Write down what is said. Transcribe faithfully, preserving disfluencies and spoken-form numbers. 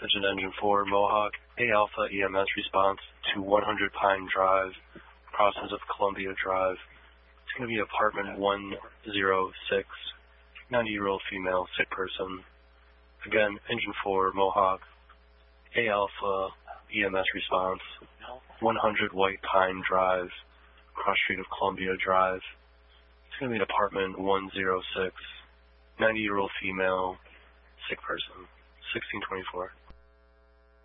Attention Engine four, Mohawk, A Alpha E M S response to one hundred Pine Drive, process of Columbia Drive. It's going to be apartment one oh six, ninety-year-old female, sick person. Again, Engine four, Mohawk, A Alpha E M S response, one hundred White Pine Drive, cross street of Columbia Drive. It's going to be an apartment one oh six, ninety-year-old female, sick person, sixteen twenty-four.